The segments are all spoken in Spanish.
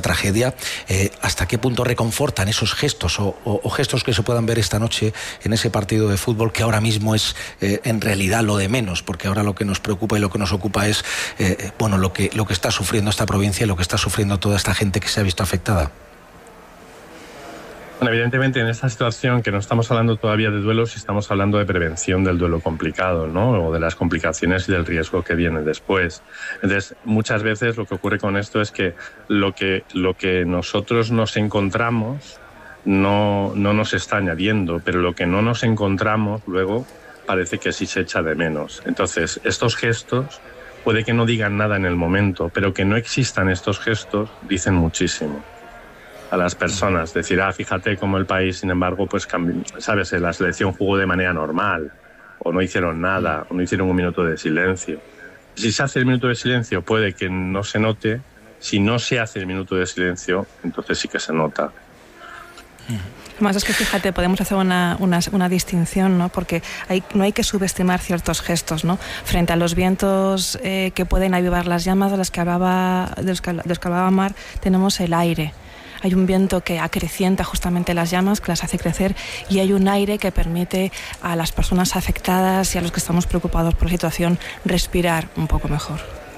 tragedia, ¿hasta qué punto reconfortan esos gestos o gestos que se puedan ver esta noche en ese partido de fútbol, que ahora mismo es en realidad lo de menos, porque ahora lo que nos preocupa y lo que nos ocupa es lo que está sufriendo esta provincia y lo que está sufriendo toda esta gente que se ha visto afectada? Bueno, evidentemente en esta situación que no estamos hablando todavía de duelos, estamos hablando de prevención del duelo complicado, ¿no? O de las complicaciones y del riesgo que viene después. Entonces, muchas veces lo que ocurre con esto es que lo que nosotros nos encontramos no nos está añadiendo, pero lo que no nos encontramos luego parece que sí se echa de menos. Entonces, estos gestos puede que no digan nada en el momento, pero que no existan estos gestos dicen muchísimo a las personas. Decir, fíjate cómo el país, sin embargo, pues sabes, la selección jugó de manera normal, o no hicieron nada, o no hicieron un minuto de silencio. Si se hace el minuto de silencio puede que no se note, si no se hace el minuto de silencio, entonces sí que se nota. Además es que fíjate, podemos hacer una distinción, ¿no? Porque no hay que subestimar ciertos gestos, ¿no? Frente a los vientos que pueden avivar las llamas de los que hablaba Mar, tenemos el aire. Hay un viento que acrecienta justamente las llamas, que las hace crecer, y hay un aire que permite a las personas afectadas y a los que estamos preocupados por la situación respirar un poco mejor.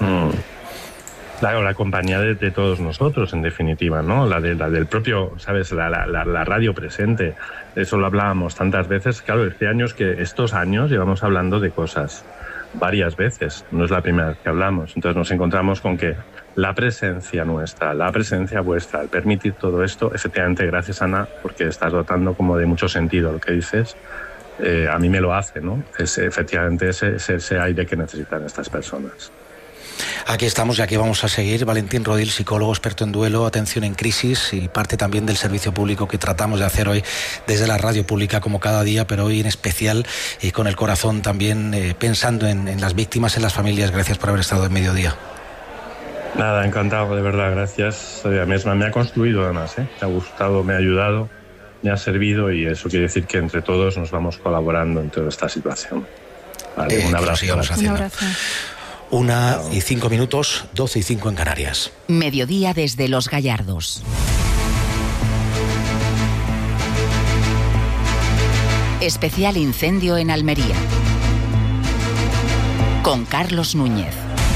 Claro, la compañía de todos nosotros, en definitiva, ¿no? La del propio, ¿sabes? La radio presente. Eso lo hablábamos tantas veces. Claro, estos años llevamos hablando de cosas varias veces. No es la primera vez que hablamos. Entonces nos encontramos con que la presencia nuestra, la presencia vuestra, al permitir todo esto, efectivamente, gracias, Ana, porque estás dotando como de mucho sentido lo que dices, a mí me lo hace, ¿no? Es efectivamente ese aire que necesitan estas personas. Aquí estamos y aquí vamos a seguir. Valentín Rodil, psicólogo experto en duelo, atención en crisis y parte también del servicio público que tratamos de hacer hoy desde la radio pública como cada día, pero hoy en especial y con el corazón también pensando en las víctimas, en las familias. Gracias por haber estado en Mediodía. Nada, encantado, de verdad, gracias. Me ha construido además, me ha gustado, me ha ayudado, me ha servido, y eso quiere decir que entre todos nos vamos colaborando en toda esta situación. Vale, un abrazo. Un abrazo. 1:05 minutos, 12:05 en Canarias. Mediodía desde Los Gallardos. Especial incendio en Almería. Con Carlos Núñez.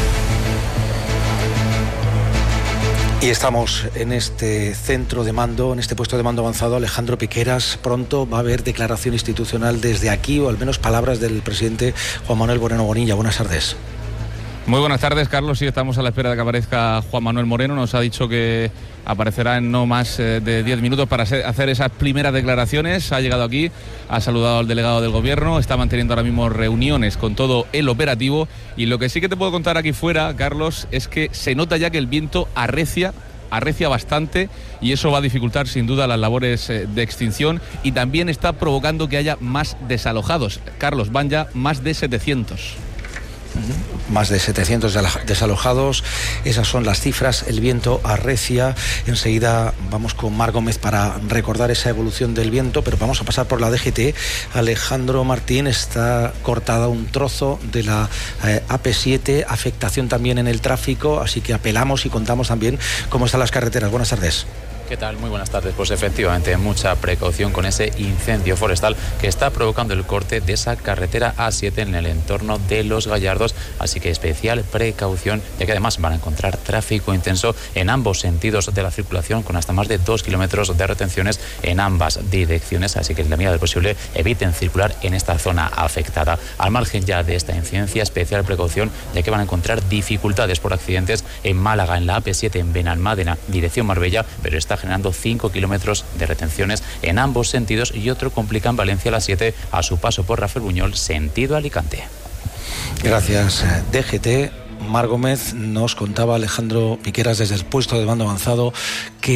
Y estamos en este centro de mando, en este puesto de mando avanzado, Alejandro Piqueras. Pronto va a haber declaración institucional desde aquí, o al menos palabras del presidente Juan Manuel Moreno Bonilla. Buenas tardes. Muy buenas tardes, Carlos. Sí, estamos a la espera de que aparezca Juan Manuel Moreno. Nos ha dicho que aparecerá en no más de 10 minutos para hacer esas primeras declaraciones. Ha llegado aquí, ha saludado al delegado del gobierno, está manteniendo ahora mismo reuniones con todo el operativo, y lo que sí que te puedo contar aquí fuera, Carlos, es que se nota ya que el viento arrecia bastante, y eso va a dificultar sin duda las labores de extinción, y también está provocando que haya más desalojados. Carlos, van ya más de 700. Más de 700 desalojados, esas son las cifras. El viento arrecia. Enseguida vamos con Mar Gómez para recordar esa evolución del viento, pero vamos a pasar por la DGT. Alejandro Martín, está cortada un trozo de la AP7, afectación también en el tráfico, así que apelamos y contamos también cómo están las carreteras. Buenas tardes. ¿Qué tal? Muy buenas tardes. Pues efectivamente, mucha precaución con ese incendio forestal que está provocando el corte de esa carretera A7 en el entorno de Los Gallardos, así que especial precaución, ya que además van a encontrar tráfico intenso en ambos sentidos de la circulación, con hasta más de 2 kilómetros de retenciones en ambas direcciones, así que en la medida de lo posible eviten circular en esta zona afectada. Al margen ya de esta incidencia, especial precaución, ya que van a encontrar dificultades por accidentes en Málaga, en la AP7 en Benalmádena, dirección Marbella, pero está generando 5 kilómetros de retenciones en ambos sentidos, y otro complica en Valencia, la 7, a su paso por Rafael Buñol, sentido Alicante. Gracias, DGT. Mar Gómez, nos contaba Alejandro Piqueras desde el puesto de mando avanzado que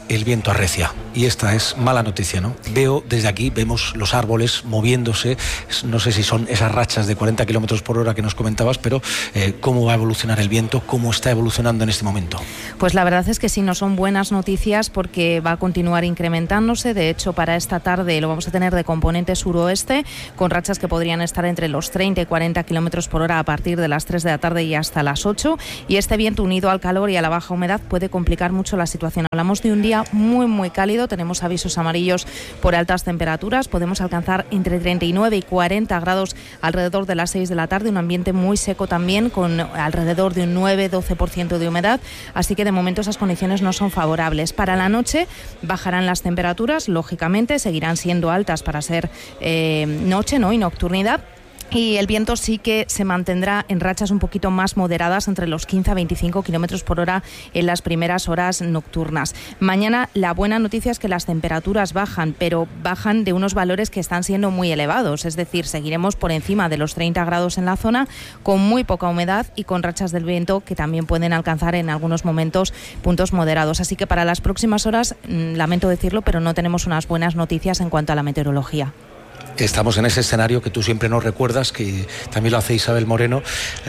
el viento arrecia. Y esta es mala noticia, ¿no? Veo desde aquí, vemos los árboles moviéndose, no sé si son esas rachas de 40 kilómetros por hora que nos comentabas, pero ¿cómo va a evolucionar el viento? ¿Cómo está evolucionando en este momento? Pues la verdad es que sí, no son buenas noticias porque va a continuar incrementándose. De hecho, para esta tarde lo vamos a tener de componente suroeste, con rachas que podrían estar entre los 30 y 40 kilómetros por hora a partir de las 3 de la tarde y hasta las 8. Y este viento, unido al calor y a la baja humedad, puede complicar mucho la situación. Hablamos de un día muy cálido, tenemos avisos amarillos por altas temperaturas, podemos alcanzar entre 39 y 40 grados alrededor de las 6 de la tarde, un ambiente muy seco también, con alrededor de un 9-12% de humedad, así que de momento esas condiciones no son favorables. Para la noche bajarán las temperaturas, lógicamente seguirán siendo altas para ser noche, ¿no?, y nocturnidad. Y el viento sí que se mantendrá en rachas un poquito más moderadas, entre los 15 a 25 kilómetros por hora en las primeras horas nocturnas. Mañana la buena noticia es que las temperaturas bajan, pero bajan de unos valores que están siendo muy elevados. Es decir, seguiremos por encima de los 30 grados en la zona, con muy poca humedad y con rachas del viento que también pueden alcanzar en algunos momentos puntos moderados. Así que para las próximas horas, lamento decirlo, pero no tenemos unas buenas noticias en cuanto a la meteorología. Estamos en ese escenario que tú siempre nos recuerdas, que también lo hace Isabel Moreno,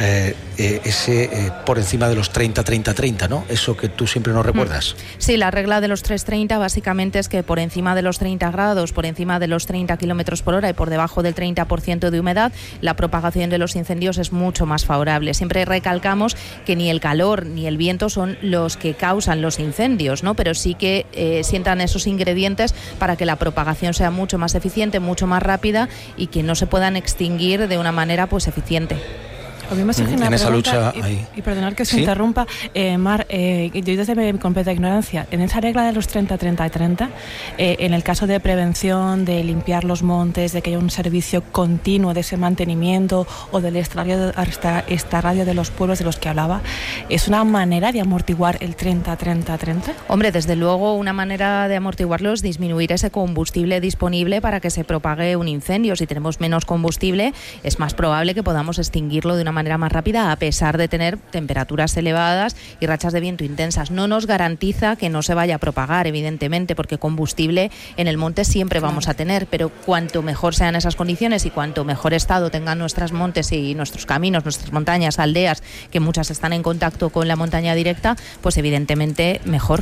por encima de los 30-30-30, ¿no? Eso que tú siempre nos recuerdas. Sí, la regla de los 3.30 básicamente es que por encima de los 30 grados, por encima de los 30 kilómetros por hora y por debajo del 30% de humedad, la propagación de los incendios es mucho más favorable. Siempre recalcamos que ni el calor ni el viento son los que causan los incendios, ¿no? Pero sí que sientan esos ingredientes para que la propagación sea mucho más eficiente, mucho más rápida y que no se puedan extinguir de una manera pues eficient. A mí me surge una pregunta, lucha, y perdonar que se interrumpa, Mar, yo desde mi completa ignorancia, en esa regla de los 30-30-30, en el caso de prevención, de limpiar los montes, de que haya un servicio continuo de ese mantenimiento o del extrarradio de los pueblos de los que hablaba, ¿es una manera de amortiguar el 30-30-30? Hombre, desde luego una manera de amortiguarlo es disminuir ese combustible disponible para que se propague un incendio. Si tenemos menos combustible, es más probable que podamos extinguirlo de una manera más rápida, a pesar de tener temperaturas elevadas y rachas de viento intensas. No nos garantiza que no se vaya a propagar, evidentemente, porque combustible en el monte siempre vamos a tener, pero cuanto mejor sean esas condiciones y cuanto mejor estado tengan nuestros montes y nuestros caminos, nuestras montañas, aldeas, que muchas están en contacto con la montaña directa, pues evidentemente mejor.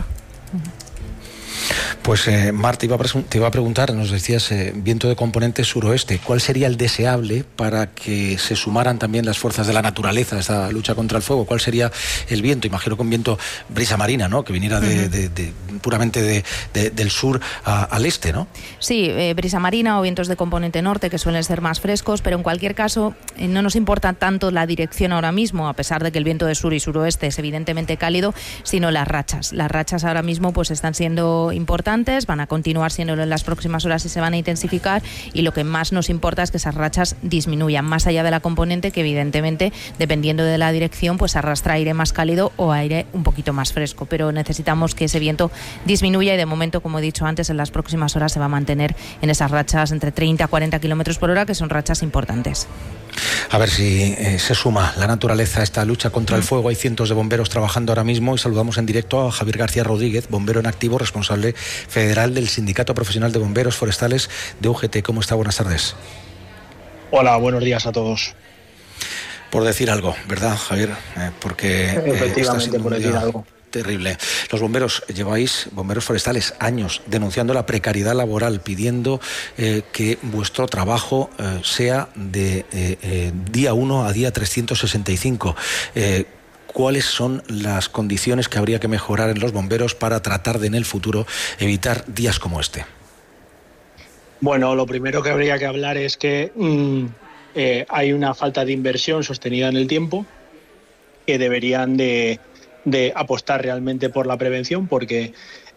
Pues Marta, te iba a preguntar, nos decías viento de componente suroeste, ¿cuál sería el deseable para que se sumaran también las fuerzas de la naturaleza a esta lucha contra el fuego? ¿Cuál sería el viento? Imagino que un viento brisa marina, ¿no?, que viniera puramente del sur al este, ¿no? Sí, brisa marina o vientos de componente norte, que suelen ser más frescos, pero en cualquier caso no nos importa tanto la dirección ahora mismo, a pesar de que el viento de sur y suroeste es evidentemente cálido, sino las rachas. Las rachas ahora mismo pues están siendo importantes, van a continuar siéndolo en las próximas horas y se van a intensificar, y lo que más nos importa es que esas rachas disminuyan, más allá de la componente, que evidentemente, dependiendo de la dirección, pues arrastra aire más cálido o aire un poquito más fresco, pero necesitamos que ese viento disminuya y de momento, como he dicho antes, en las próximas horas se va a mantener en esas rachas entre 30 a 40 kilómetros por hora, que son rachas importantes. A ver si se suma la naturaleza a esta lucha contra el fuego. Hay cientos de bomberos trabajando ahora mismo y saludamos en directo a Javier García Rodríguez, bombero en activo, responsable federal del Sindicato Profesional de Bomberos Forestales de UGT. ¿Cómo está? Buenas tardes. Hola, buenos días a todos. Por decir algo, ¿verdad, Javier? Porque efectivamente, por decir algo. Terrible. Los bomberos bomberos forestales, años denunciando la precariedad laboral, pidiendo que vuestro trabajo sea de día 1 a día 365. ¿Cuáles son las condiciones que habría que mejorar en los bomberos para tratar de en el futuro evitar días como este? Bueno, lo primero que habría que hablar es que hay una falta de inversión sostenida en el tiempo, que deberían de apostar realmente por la prevención, porque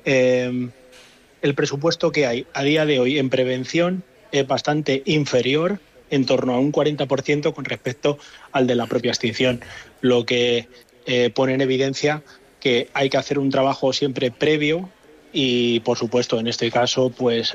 el presupuesto que hay a día de hoy en prevención es bastante inferior, en torno a un 40% con respecto al de la propia extinción, lo que pone en evidencia que hay que hacer un trabajo siempre previo y, por supuesto, en este caso, pues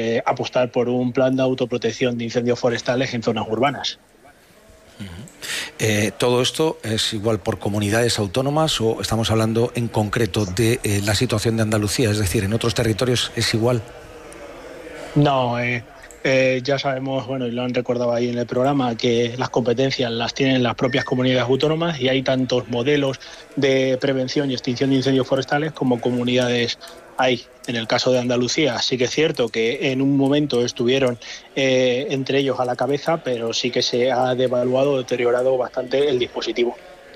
apostar por un plan de autoprotección de incendios forestales en zonas urbanas. ¿Todo esto es igual por comunidades autónomas o estamos hablando en concreto de la situación de Andalucía? Es decir, ¿en otros territorios es igual? No, ya sabemos, bueno, y lo han recordado ahí en el programa, que las competencias las tienen las propias comunidades autónomas y hay tantos modelos de prevención y extinción de incendios forestales como comunidades hay. En el caso de Andalucía sí que es cierto que en un momento estuvieron entre ellos a la cabeza, pero sí que se ha devaluado, deteriorado bastante el dispositivo.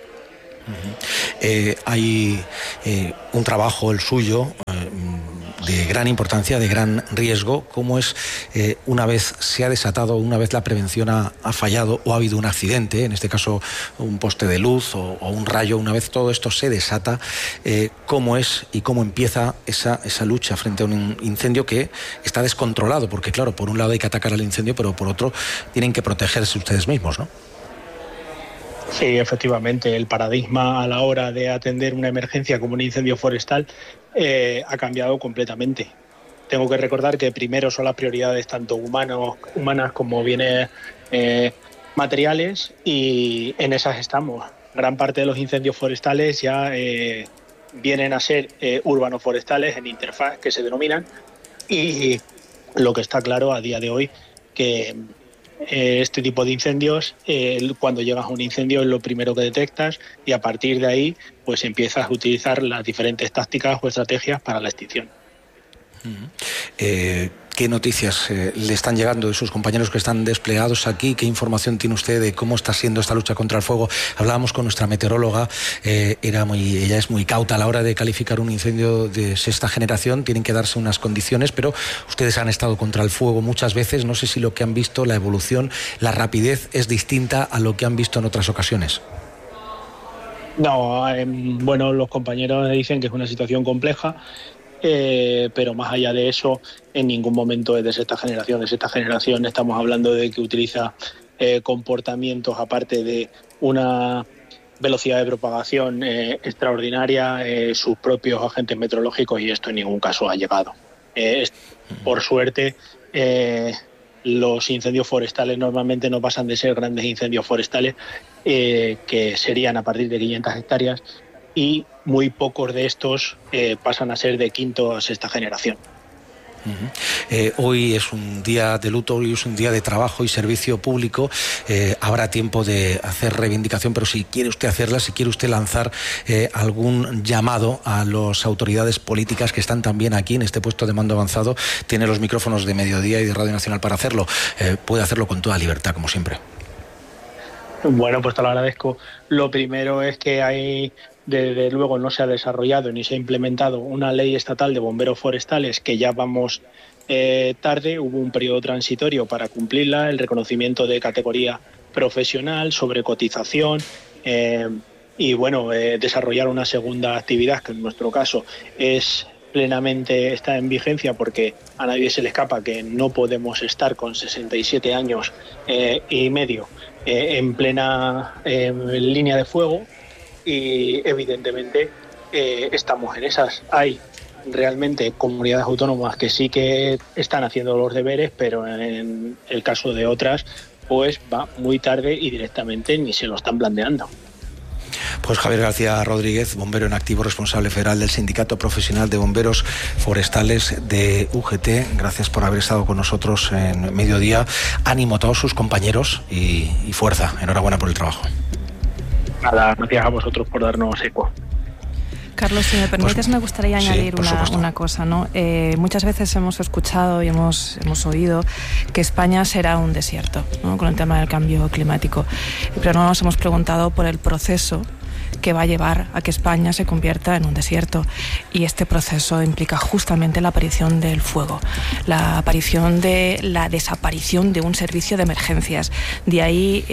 Hay un trabajo, el suyo, de gran importancia, de gran riesgo, como es una vez se ha desatado, una vez la prevención ha fallado o ha habido un accidente, en este caso un poste de luz o un rayo, una vez todo esto se desata, cómo es y cómo empieza esa lucha frente a un incendio que está descontrolado, porque claro, por un lado hay que atacar al incendio, pero por otro tienen que protegerse ustedes mismos, ¿no? Sí, efectivamente, el paradigma a la hora de atender una emergencia como un incendio forestal ha cambiado completamente. Tengo que recordar que primero son las prioridades tanto humanas como bienes materiales, y en esas estamos. Gran parte de los incendios forestales ya vienen a ser urbano-forestales en interfaz, que se denominan, y lo que está claro a día de hoy que este tipo de incendios, cuando llegas a un incendio es lo primero que detectas, y a partir de ahí pues empiezas a utilizar las diferentes tácticas o estrategias para la extinción. ¿Qué noticias le están llegando de sus compañeros que están desplegados aquí? ¿Qué información tiene usted de cómo está siendo esta lucha contra el fuego? Hablábamos con nuestra meteoróloga, ella es muy cauta a la hora de calificar un incendio de sexta generación, tienen que darse unas condiciones, pero ustedes han estado contra el fuego muchas veces, no sé si lo que han visto, la evolución, la rapidez es distinta a lo que han visto en otras ocasiones. No, bueno, los compañeros dicen que es una situación compleja, pero más allá de eso, en ningún momento es de sexta generación. De sexta generación estamos hablando de que utiliza comportamientos, aparte de una velocidad de propagación extraordinaria, sus propios agentes meteorológicos, y esto en ningún caso ha llegado. Por suerte, los incendios forestales normalmente no pasan de ser grandes incendios forestales, que serían a partir de 500 hectáreas, y muy pocos de estos pasan a ser de quinta a sexta generación. Hoy es un día de luto, hoy es un día de trabajo y servicio público. Habrá tiempo de hacer reivindicación, pero si quiere usted hacerla, si quiere usted lanzar algún llamado a las autoridades políticas que están también aquí en este puesto de mando avanzado, tiene los micrófonos de Mediodía y de Radio Nacional para hacerlo. Puede hacerlo con toda libertad, como siempre. Bueno, pues te lo agradezco. Lo primero es que desde luego no se ha desarrollado ni se ha implementado una ley estatal de bomberos forestales, que ya vamos tarde. Hubo un periodo transitorio para cumplirla, el reconocimiento de categoría profesional, sobre cotización, y bueno, desarrollar una segunda actividad que en nuestro caso está en vigencia, porque a nadie se le escapa que no podemos estar con 67 años y medio en plena línea de fuego, y evidentemente estamos en esas. Hay realmente comunidades autónomas que sí que están haciendo los deberes, pero en el caso de otras pues va muy tarde y directamente ni se lo están planteando. Pues Javier García Rodríguez, bombero en activo, responsable federal del Sindicato Profesional de Bomberos Forestales de UGT, gracias por haber estado con nosotros en Mediodía. Ánimo a todos sus compañeros y fuerza. Enhorabuena por el trabajo. Nada, gracias a vosotros por darnos eco. Carlos, si me permites, pues, me gustaría añadir sí, una cosa, ¿no? Muchas veces hemos escuchado y hemos oído que España será un desierto, ¿no?, con el tema del cambio climático, pero no nos hemos preguntado por el proceso que va a llevar a que España se convierta en un desierto, y este proceso implica justamente la aparición del fuego, la desaparición de un servicio de emergencias. De ahí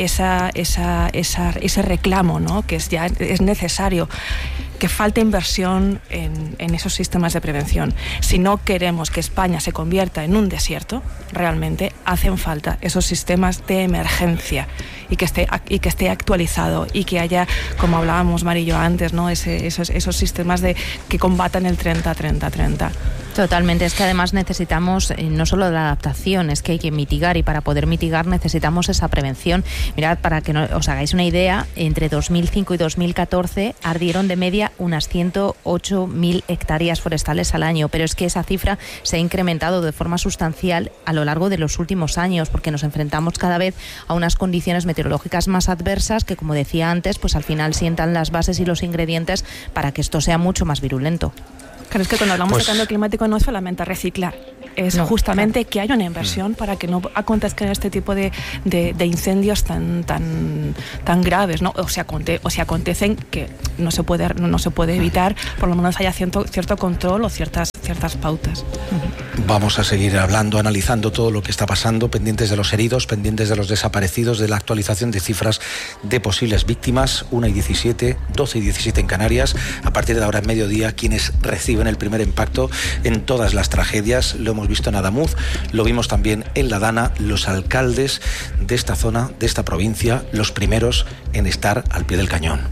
ese reclamo, ¿no?, que es necesario que falta inversión en esos sistemas de prevención. Si no queremos que España se convierta en un desierto, realmente hacen falta esos sistemas de emergencia, y que esté actualizado, y que haya, como hablábamos Mari y yo antes, ¿no?, esos sistemas que combatan el 30-30-30. Totalmente, es que además necesitamos no solo la adaptación, es que hay que mitigar, y para poder mitigar necesitamos esa prevención. Mirad, para que os hagáis una idea, entre 2005 y 2014 ardieron de media unas 108.000 hectáreas forestales al año, pero es que esa cifra se ha incrementado de forma sustancial a lo largo de los últimos años, porque nos enfrentamos cada vez a unas condiciones meteorológicas más adversas que, como decía antes, pues al final sientan las bases y los ingredientes para que esto sea mucho más virulento. Claro, es que cuando hablamos de cambio climático no es solamente reciclar, es justamente que haya una inversión para que no acontezcan este tipo de incendios tan graves, ¿no? O si acontecen, que no se puede evitar, por lo menos haya cierto control o ciertas pautas. Vamos a seguir hablando, analizando todo lo que está pasando, pendientes de los heridos, pendientes de los desaparecidos, de la actualización de cifras de posibles víctimas. 1:17, 12:17 en Canarias. A partir de ahora, en mediodía, quienes reciben el primer impacto en todas las tragedias. Lo hemos visto en Adamuz, lo vimos también en La Dana. Los alcaldes de esta zona, de esta provincia, los primeros en estar al pie del cañón.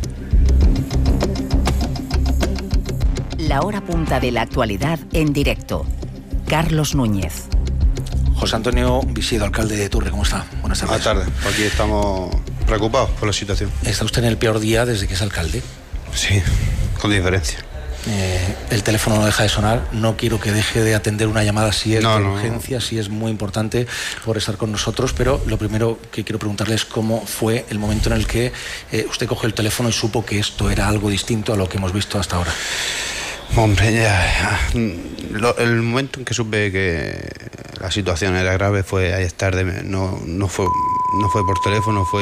La hora punta de la actualidad en directo. Carlos Núñez. José Antonio Visiedo, alcalde de Turre, ¿cómo está? Buenas tardes. Buenas tardes. Aquí estamos preocupados por la situación. ¿Está usted en el peor día desde que es alcalde? Sí, con diferencia. El teléfono no deja de sonar. No quiero que deje de atender una llamada si es de urgencia, si es muy importante por estar con nosotros, pero lo primero que quiero preguntarle es cómo fue el momento en el que usted cogió el teléfono y supo que esto era algo distinto a lo que hemos visto hasta ahora. Hombre, el momento en que supe que la situación era grave fue ayer tarde. No fue por teléfono, fue...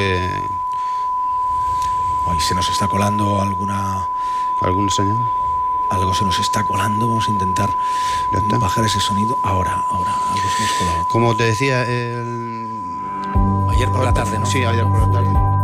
Hoy se nos está colando alguna señal. Algo se nos está colando, vamos a intentar bajar ese sonido. Ahora, algo se nos colado. Como te decía, ayer por la tarde, ¿no? Sí, ayer por la tarde.